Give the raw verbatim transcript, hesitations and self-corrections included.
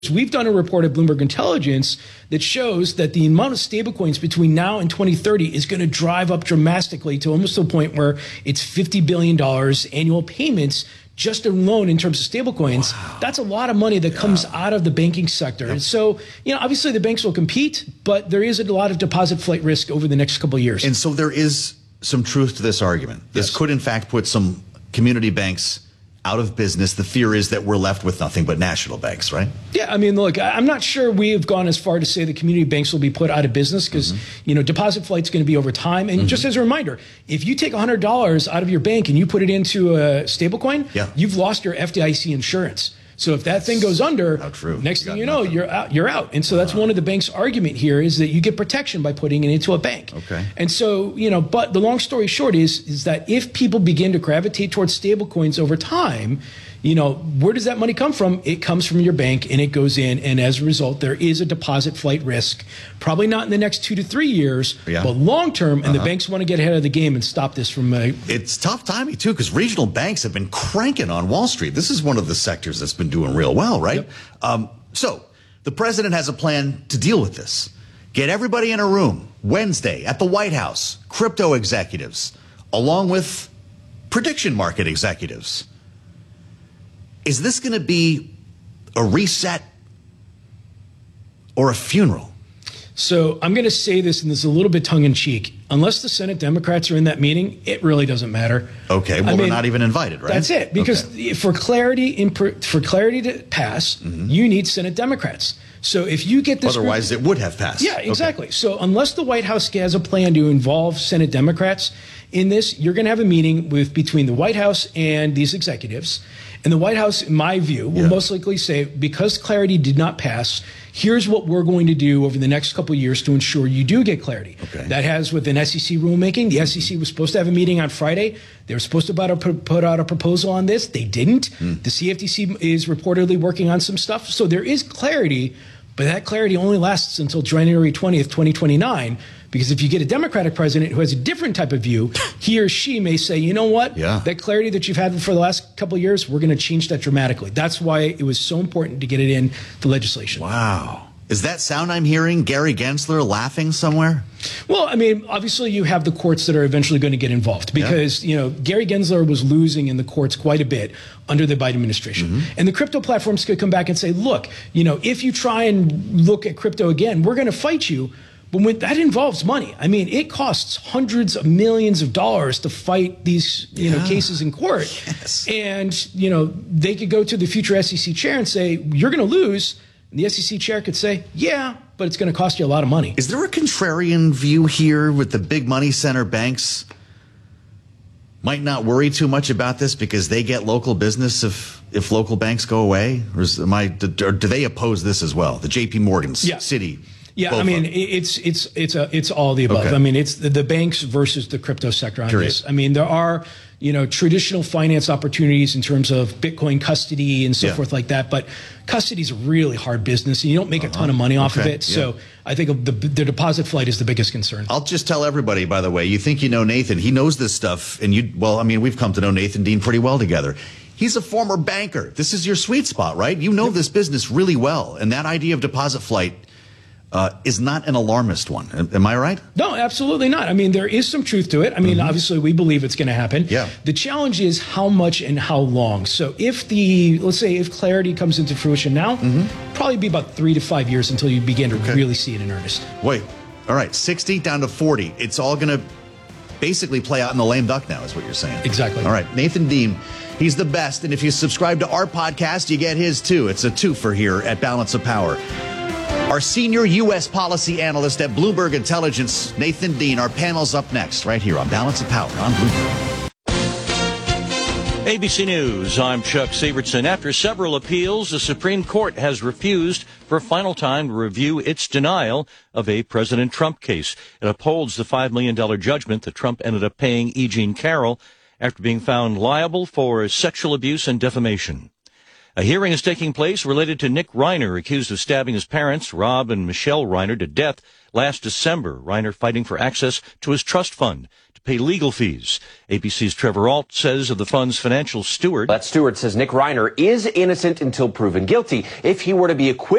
We've done a report at Bloomberg Intelligence that shows that the amount of stablecoins between now and twenty thirty is going to drive up dramatically to almost to a point where it's fifty billion dollars annual payments just alone in terms of stablecoins. Wow. That's a lot of money that yeah. comes out of the banking sector. Yep. And so, you know, obviously the banks will compete, but there is a lot of deposit flight risk over the next couple of years. And so there is some truth to this argument. This yes. could, in fact, put some community banks out of business. The fear is that we're left with nothing but national banks, right? Yeah, I mean, look, I'm not sure we have gone as far to say the community banks will be put out of business because, mm-hmm. you know, deposit flight's going to be over time. And mm-hmm. just as a reminder, if you take one hundred dollars out of your bank and you put it into a stablecoin, yeah. you've lost your F D I C insurance. So if that thing goes under, next thing you know, you're out. You're out. And so that's one of the bank's argument here is that you get protection by putting it into a bank. Okay. And so, you know, but the long story short is is that if people begin to gravitate towards stablecoins over time, you know, where does that money come from? It comes from your bank and it goes in. And as a result, there is a deposit flight risk, probably not in the next two to three years, yeah. but long term. And uh-huh. the banks want to get ahead of the game and stop this from. Uh, it's tough timing, too, because regional banks have been cranking on Wall Street. This is one of the sectors that's been doing real well, right? Yep. Um, so the president has a plan to deal with this. Get everybody in a room Wednesday at the White House, crypto executives, along with prediction market executives. Is this going to be a reset or a funeral? So I'm going to say this, and this is a little bit tongue-in-cheek. Unless the Senate Democrats are in that meeting, it really doesn't matter. Okay, well, I mean, they're not even invited, right? That's it. Because okay. for clarity in for clarity to pass, mm-hmm. you need Senate Democrats. So if you get this, otherwise group, it would have passed. Yeah, exactly. Okay. So unless the White House has a plan to involve Senate Democrats in this, you're going to have a meeting with between the White House and these executives. And the White House, in my view, will yeah. most likely say, because clarity did not pass, here's what we're going to do over the next couple of years to ensure you do get clarity. Okay. That has with an S E C rulemaking. The S E C was supposed to have a meeting on Friday. They were supposed to put out a proposal on this. They didn't. Mm. The C F T C is reportedly working on some stuff. So there is clarity, but that clarity only lasts until January twentieth, twenty twenty-nine. Because if you get a Democratic president who has a different type of view, he or she may say, you know what, yeah. that clarity that you've had for the last couple of years, we're going to change that dramatically. That's why it was so important to get it in the legislation. Wow. Is that sound I'm hearing Gary Gensler laughing somewhere? Well, I mean, obviously you have the courts that are eventually going to get involved because, yeah. you know, Gary Gensler was losing in the courts quite a bit under the Biden administration. Mm-hmm. And the crypto platforms could come back and say, look, you know, if you try and look at crypto again, we're going to fight you. But when that involves money, I mean, it costs hundreds of millions of dollars to fight these, you yeah. know, cases in court. Yes. And, you know, they could go to the future S E C chair and say, you're going to lose. And the S E C chair could say, yeah, but it's going to cost you a lot of money. Is there a contrarian view here with the big money center banks might not worry too much about this because they get local business if if local banks go away? Or, is, am I, or do they oppose this as well? The J P Morgans, yeah. Citi. Yeah, I mean, it's it's it's a it's all the above. Okay. I mean, it's the, the banks versus the crypto sector on Curious. this. I mean, there are, you know, traditional finance opportunities in terms of Bitcoin custody and so yeah. forth like that. But custody is a really hard business, and you don't make uh-huh. a ton of money off okay. of it. So yeah. I think the the deposit flight is the biggest concern. I'll just tell everybody, by the way, you think you know Nathan. He knows this stuff. And you, well, I mean, we've come to know Nathan Dean pretty well together. He's a former banker. This is your sweet spot, right? You know yep. this business really well. And that idea of deposit flight Uh, is not an alarmist one. Am I right? No, absolutely not. I mean, there is some truth to it. I mean, mm-hmm. obviously, we believe it's going to happen. Yeah. The challenge is how much and how long. So if the, let's say, if clarity comes into fruition now, mm-hmm. probably be about three to five years until you begin to okay. really see it in earnest. Wait, all right, sixty down to forty. It's all going to basically play out in the lame duck now is what you're saying. Exactly. All right, Nathan Dean, he's the best. And if you subscribe to our podcast, you get his too. It's a twofer here at Balance of Power. Our senior U S policy analyst at Bloomberg Intelligence, Nathan Dean. Our panel's up next, right here on Balance of Power on Bloomberg. A B C News, I'm Chuck Sievertson. After several appeals, the Supreme Court has refused for a final time to review its denial of a President Trump case. It upholds the five million dollars judgment that Trump ended up paying E. Jean Carroll after being found liable for sexual abuse and defamation. A hearing is taking place related to Nick Reiner, accused of stabbing his parents, Rob and Michelle Reiner, to death last December. Reiner fighting for access to his trust fund to pay legal fees. A B C's Trevor Ault says of the fund's financial steward. That steward says Nick Reiner is innocent until proven guilty. If he were to be acquitted,